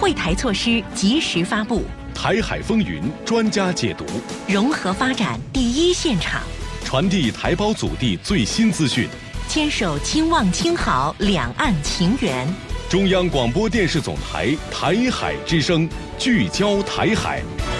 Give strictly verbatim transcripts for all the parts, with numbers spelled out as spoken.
惠台措施及时发布， 台海风云专家解读， 融合发展第一现场， 传递台胞祖地最新资讯， 牵手亲望亲好两岸情缘。 中央广播电视总台台海之声，聚焦台海。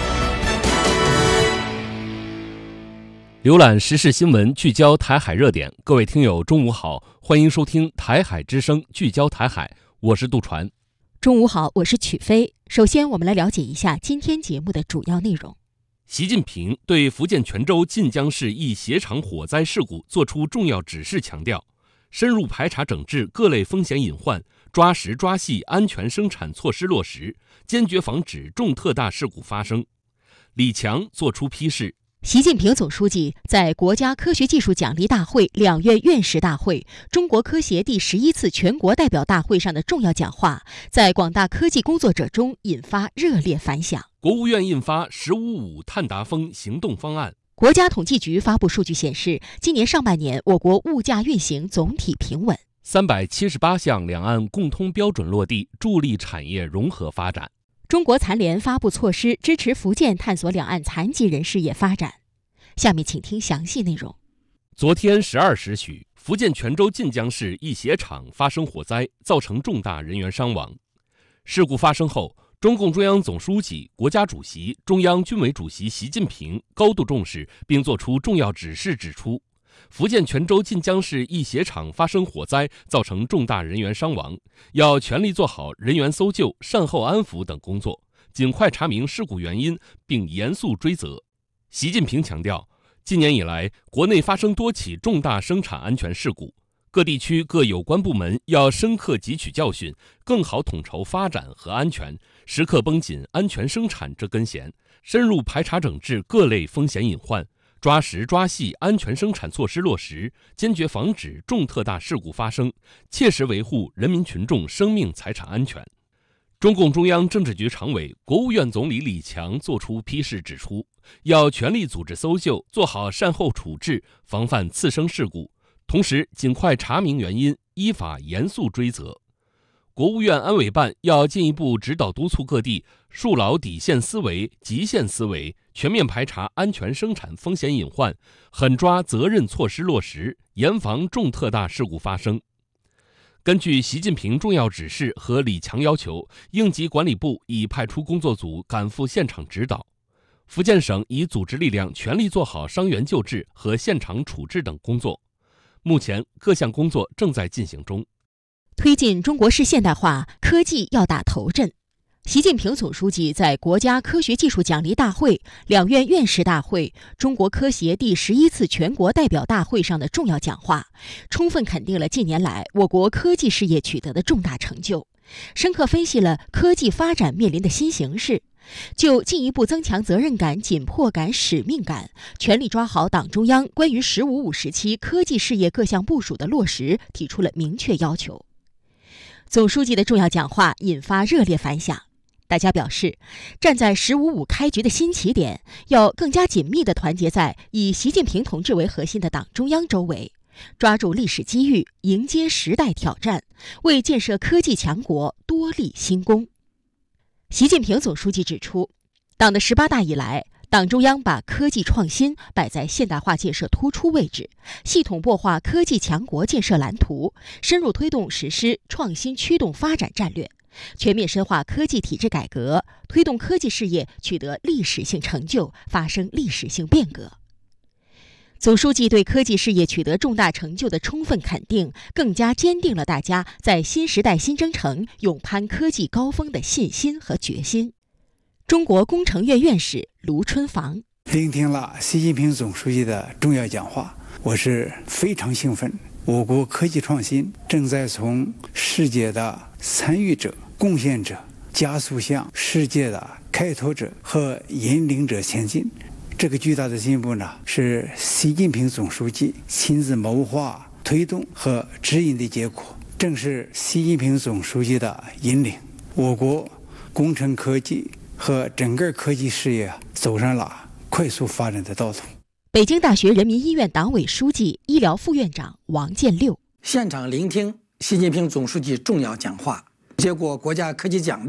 浏览时事新闻，聚焦台海热点。各位听友，中午好，欢迎收听台海之声，聚焦台海，我是杜传。 中午好，我是曲飞。首先，我们来了解一下今天节目的主要内容。 习近平对福建泉州晋江市一鞋厂火灾事故作出重要指示，强调深入排查整治各类风险隐患，抓实抓细安全生产措施落实，坚决防止重特大事故发生。李强作出批示。 习近平总书记在国家科学技术奖励大会、两院院士大会、中国科协第十一次全国代表大会上的重要讲话，在广大科技工作者中引发热烈反响。 国务院印发“十五五”碳达峰行动方案。 国家统计局发布数据显示，今年上半年我国物价运行总体平稳。 三百七十八项两岸共通标准落地，助力产业融合发展。 中国残联发布措施，支持福建探索两岸残疾人事业发展。下面请听详细内容。 昨天十二时许，福建泉州晋江市一鞋厂发生火灾，造成重大人员伤亡。事故发生后，中共中央总书记、国家主席、中央军委主席习近平高度重视，并作出重要指示，指出福建泉州晋江市一鞋厂发生火灾，造成重大人员伤亡，要全力做好人员搜救、善后安抚等工作，尽快查明事故原因，并严肃追责。习近平强调，今年以来，国内发生多起重大生产安全事故，各地区各有关部门要深刻汲取教训，更好统筹发展和安全，时刻绷紧安全生产这根弦，深入排查整治各类风险隐患，抓实抓细安全生产措施落实，坚决防止重特大事故发生，切实维护人民群众生命财产安全。中共中央政治局常委、国务院总理李强作出批示，指出要全力组织搜救，做好善后处置，防范次生事故，同时尽快查明原因，依法严肃追责。国务院安委办要进一步指导督促各地树牢底线思维、极限思维，全面排查安全生产风险隐患，狠抓责任措施落实，严防重特大事故发生。根据习近平重要指示和李强要求，应急管理部已派出工作组赶赴现场指导。福建省已组织力量全力做好伤员救治和现场处置等工作。目前各项工作正在进行中。 推进中国式现代化，科技要打头阵。习近平总书记在国家科学技术奖励大会、两院院士大会、中国科协第十一次全国代表大会上的重要讲话，充分肯定了近年来我国科技事业取得的重大成就，深刻分析了科技发展面临的新形势，就进一步增强责任感、紧迫感、使命感，全力抓好党中央关于“十五五”时期科技事业各项部署的落实提出了明确要求。总书记的重要讲话引发热烈反响。大家表示，站在“十五五”开局的新起点，要更加紧密地团结在以习近平同志为核心的党中央周围，抓住历史机遇，迎接时代挑战，为建设科技强国多立新功。习近平总书记指出，党的十八大以来，党中央把科技创新摆在现代化建设突出位置，系统擘画科技强国建设蓝图，深入推动实施创新驱动发展战略，全面深化科技体制改革，推动科技事业取得历史性成就，发生历史性变革。总书记对科技事业取得重大成就的充分肯定，更加坚定了大家在新时代新征程勇攀科技高峰的信心和决心。中国工程院院士卢春房聆听了习近平总书记的重要讲话，我是非常兴奋。我国科技创新正在从世界的参与者、贡献者加速向世界的开拓者和引领者前进。这个巨大的进步呢，是习近平总书记亲自谋划、推动和指引的结果。正是习近平总书记的引领，我国工程科技和整个科技事业走上了快速发展的道路。 北京大学人民医院党委书记、医疗副院长王建六现场聆听习近平总书记重要讲话，接过国家科技奖励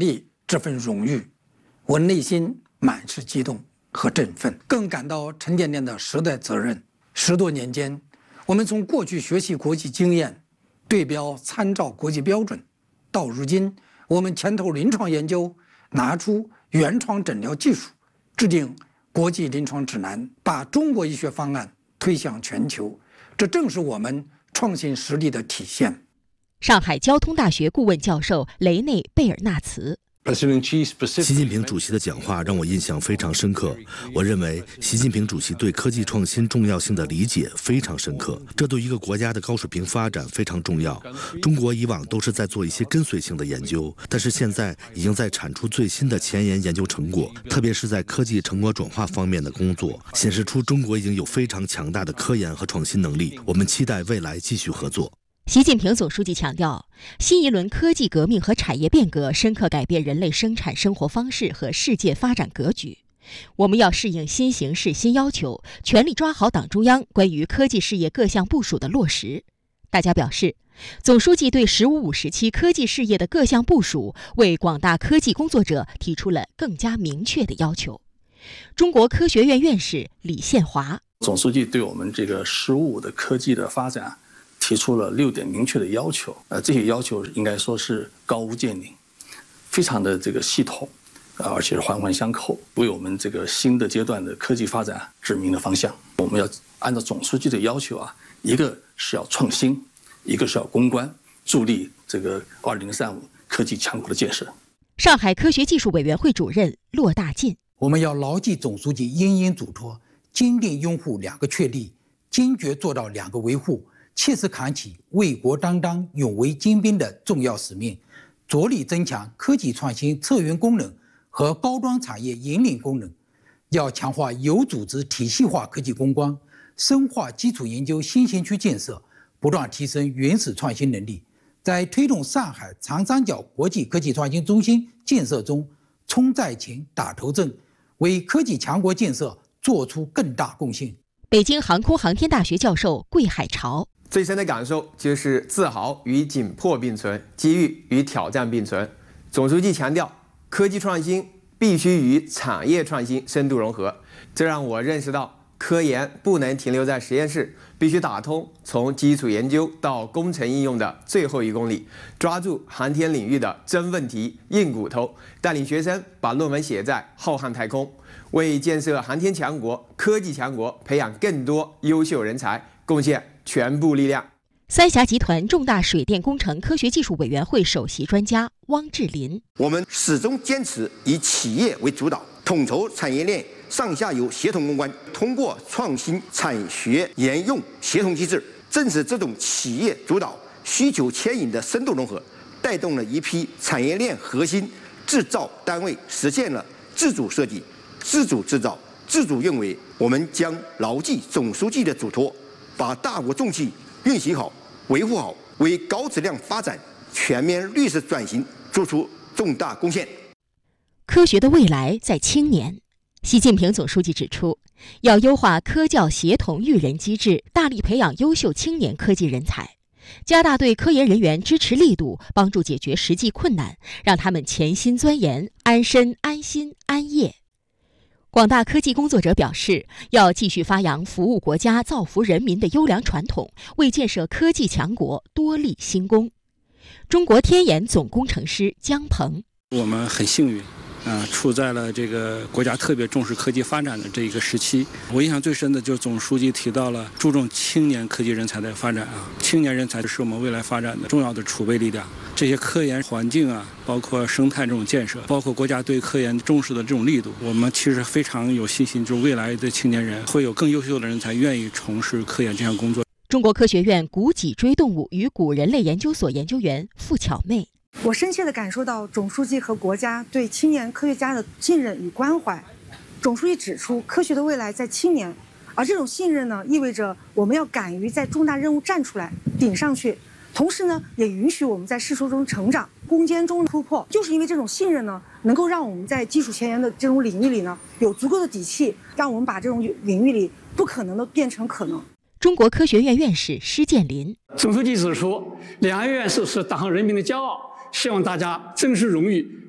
这份荣誉，我内心满是激动和振奋，更感到沉甸甸的时代责任。十多年间，我们从过去学习国际经验，对标参照国际标准，到如今我们牵头临床研究，拿出原创诊疗技术，制定国际临床指南，把中国医学方案推向全球，这正是我们创新实力的体现。 上海交通大学顾问教授雷内贝尔纳茨。 习近平主席的讲话让我印象非常深刻。我认为习近平主席对科技创新重要性的理解非常深刻，这对一个国家的高水平发展非常重要。中国以往都是在做一些跟随性的研究，但是现在已经在产出最新的前沿研究成果，特别是在科技成果转化方面的工作，显示出中国已经有非常强大的科研和创新能力。我们期待未来继续合作。 习近平总书记强调，新一轮科技革命和产业变革深刻改变人类生产生活方式和世界发展格局。我们要适应新形势、新要求，全力抓好党中央关于科技事业各项部署的落实。大家表示，总书记对“十五五”时期科技事业的各项部署，为广大科技工作者提出了更加明确的要求。中国科学院院士李宪华， 总书记对我们这个“十五五”的科技的发展提出了六点明确的要求，呃，这些要求应该说是高屋建瓴，非常的这个系统，呃，而且是环环相扣，为我们这个新的阶段的科技发展指明了方向。我们要按照总书记的要求啊，一个是要创新，一个是要攻关，助力这个二零三五科技强国的建设。 上海科学技术委员会主任骆大进， 我们要牢记总书记殷殷嘱托，坚定拥护两个确立，坚决做到两个维护，切实扛起为国担当、勇为精兵的重要使命，着力增强科技创新策源功能和高端产业引领功能。要强化有组织体系化科技攻关，深化基础研究新型区建设，不断提升原始创新能力，在推动上海长三角国际科技创新中心建设中冲在前、打头阵，为科技强国建设做出更大贡献。 北京航空航天大学教授桂海潮， 最深的感受就是自豪与紧迫并存，机遇与挑战并存。总书记强调，科技创新必须与产业创新深度融合，这让我认识到，科研不能停留在实验室，必须打通从基础研究到工程应用的最后一公里，抓住航天领域的真问题、硬骨头，带领学生把论文写在浩瀚太空，为建设航天强国、科技强国培养更多优秀人才贡献全部力量。 三峡集团重大水电工程科学技术委员会首席专家汪志林， 我们始终坚持以企业为主导，统筹产业链上下游协同攻关，通过创新产学研用协同机制，正是这种企业主导、需求牵引的深度融合，带动了一批产业链核心制造单位实现了自主设计、自主制造、自主运维。我们将牢记总书记的嘱托，把大国重器运行好、维护好，为高质量发展、全面绿色转型做出重大贡献。 科学的未来在青年。习近平总书记指出，要优化科教协同育人机制，大力培养优秀青年科技人才，加大对科研人员支持力度，帮助解决实际困难，让他们潜心钻研，安身、安心、安业。广大科技工作者表示，要继续发扬服务国家、造福人民的优良传统，为建设科技强国多立新功。中国天眼总工程师姜鹏， 我们很幸运。啊，处在了这个国家特别重视科技发展的这一个时期。我印象最深的就是总书记提到了注重青年科技人才的发展啊，青年人才是我们未来发展的重要的储备力量。这些科研环境啊，包括生态这种建设，包括国家对科研重视的这种力度，我们其实非常有信心，就是未来的青年人会有更优秀的人才愿意从事科研这项工作。 中国科学院古脊椎动物与古人类研究所研究员付巧妹， 我深切地感受到总书记和国家对青年科学家的信任与关怀。总书记指出，科学的未来在青年，而这种信任呢，意味着我们要敢于在重大任务站出来、顶上去，同时呢，也允许我们在世俗中成长、攻坚中突破。就是因为这种信任呢，能够让我们在基础前沿的这种领域里呢，有足够的底气，让我们把这种领域里不可能的变成可能。 中国科学院院士施建林， 总书记指出，两岸院士是党和人民的骄傲。希望大家珍视荣誉，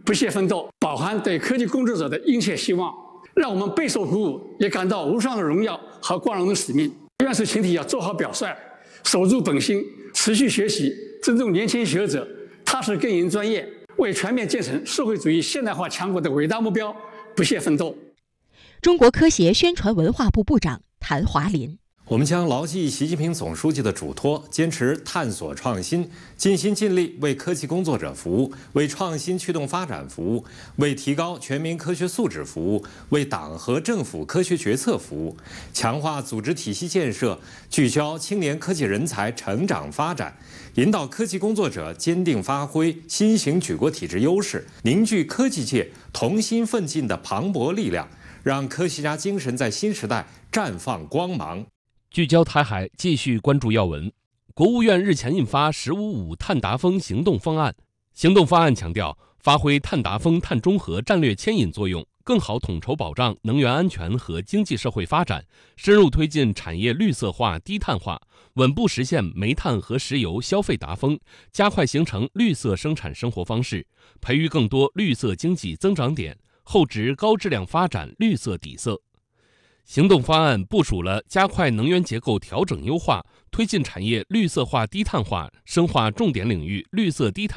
不懈奋斗，饱含对科技工作者的殷切希望，让我们备受鼓舞，也感到无上的荣耀和光荣的使命。院士群体要做好表率，守住本心，持续学习，尊重年轻学者，踏实耕耘专业，为全面建成社会主义现代化强国的伟大目标不懈奋斗。 中国科协宣传文化部部长谭华林。 我们将牢记习近平总书记的嘱托，坚持探索创新，尽心尽力为科技工作者服务，为创新驱动发展服务，为提高全民科学素质服务，为党和政府科学决策服务，强化组织体系建设，聚焦青年科技人才成长发展，引导科技工作者坚定发挥新型举国体制优势，凝聚科技界同心奋进的磅礴力量，让科学家精神在新时代绽放光芒。 聚焦台海，继续关注要闻。国务院日前印发“十五五”碳达峰行动方案。行动方案强调，发挥碳达峰、碳中和战略牵引作用，更好统筹保障能源安全和经济社会发展，深入推进产业绿色化、低碳化，稳步实现煤炭和石油消费达峰，加快形成绿色生产生活方式，培育更多绿色经济增长点，厚植高质量发展绿色底色。行动方案部署了加快能源结构调整优化，推进产业绿色化低碳化，深化重点领域绿色低碳